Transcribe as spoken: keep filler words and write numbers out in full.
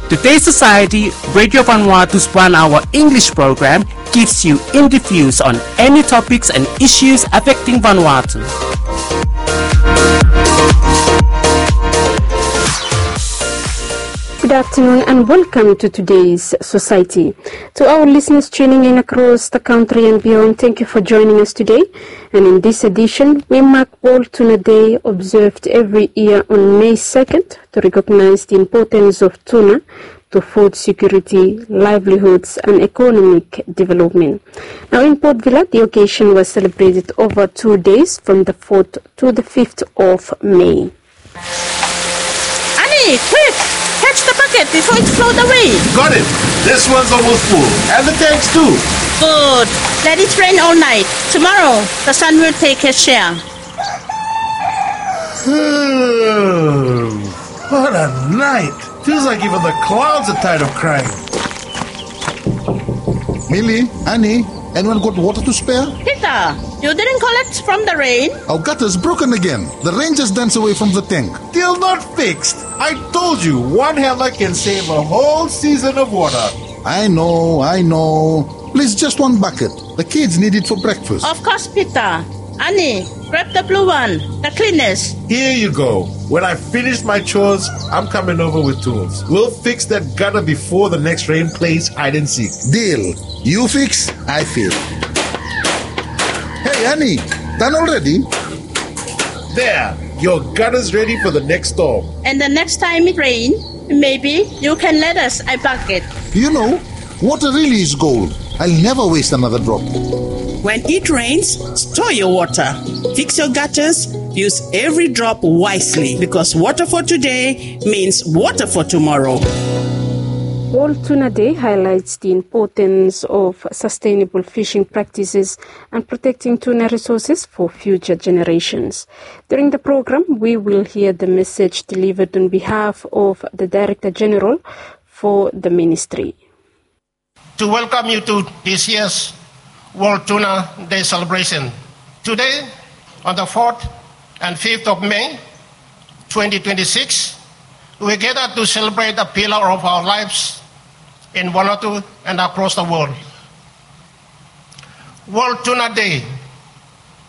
Today's Society, Radio Vanuatu's one-hour English program gives you interviews on any topics and issues affecting Vanuatu. Good afternoon and welcome to today's Society. To our listeners tuning in across the country and beyond, thank you for joining us today. And in this edition, we mark World Tuna Day, observed every year on May second, to recognize the importance of tuna to food security, livelihoods and economic development. Now in Port Vila, the occasion was celebrated over two days from the fourth to the fifth of May. Annie, quick! Catch the bucket before it floats away. Got it. This one's almost full. And the tanks too. Good. Let it rain all night. Tomorrow, the sun will take his share. What a night. Feels like even the clouds are tired of crying. Millie, Annie, anyone got water to spare? Peter, you didn't collect from the rain? Our gutter's broken again. The rain just danced away from the tank. Still not fixed. I told you, one hammer can save a whole season of water. I know, I know. Please, just one bucket. The kids need it for breakfast. Of course, Peter. Annie, grab the blue one, the cleanest. Here you go. When I finish my chores, I'm coming over with tools. We'll fix that gutter before the next rain plays hide and seek. Deal. You fix, I fill. Hey, Annie, done already? There, your gutter's ready for the next storm. And the next time it rains, maybe you can let us a bucket. You know, water really is gold. I'll never waste another drop. When it rains, store your water. Fix your gutters. Use every drop wisely, because water for today means water for tomorrow. World Tuna Day highlights the importance of sustainable fishing practices and protecting tuna resources for future generations. During the program, we will hear the message delivered on behalf of the Director General for the Ministry. To welcome you to this year's World Tuna Day celebration. Today, on the fourth and fifth of May, twenty twenty-six, we gather to celebrate a pillar of our lives in Vanuatu and across the world. World Tuna Day